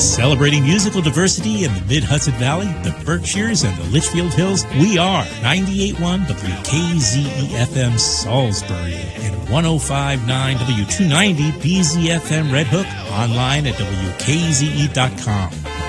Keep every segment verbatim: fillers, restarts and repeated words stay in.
Celebrating musical diversity in the Mid-Hudson Valley, the Berkshires, and the Litchfield Hills, we are ninety-eight point one W K Z E F M Salisbury and one oh five point nine W two ninety B Z F M Red Hook, online at W K Z E dot com.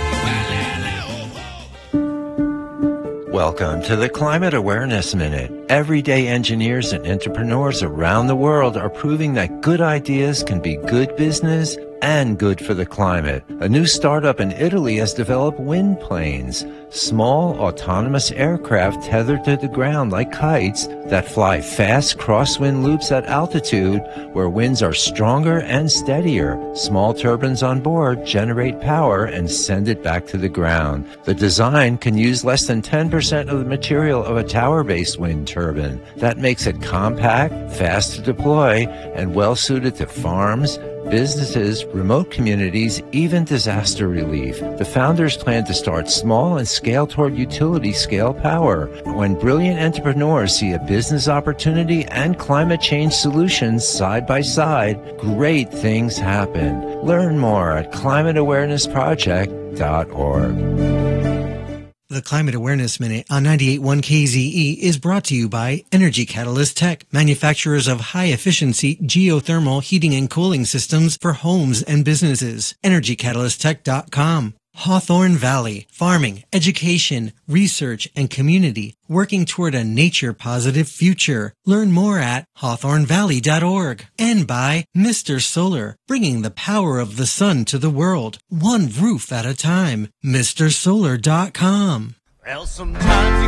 Welcome to the Climate Awareness Minute. Everyday engineers and entrepreneurs around the world are proving that good ideas can be good business and good for the climate. A new startup in Italy has developed wind planes, small autonomous aircraft tethered to the ground like kites that fly fast crosswind loops at altitude where winds are stronger and steadier. Small turbines on board generate power and send it back to the ground. The design can use less than ten percent of the material of a tower-based wind turbine. That makes it compact, fast to deploy, and well-suited to farms, businesses, remote communities, even disaster relief. The founders plan to start small and scale toward utility-scale power. When brilliant entrepreneurs see a business opportunity and climate change solutions side by side, great things happen. Learn more at climate awareness project dot org. The Climate Awareness Minute on ninety-eight point one K Z E is brought to you by Energy Catalyst Tech, manufacturers of high-efficiency geothermal heating and cooling systems for homes and businesses. energy catalyst tech dot com. Hawthorne Valley, farming, education, research, and community, working toward a nature-positive future. Learn more at hawthorne valley dot org. And by Mister Solar, bringing the power of the sun to the world, one roof at a time. Mister Solar dot com. Well, sometimes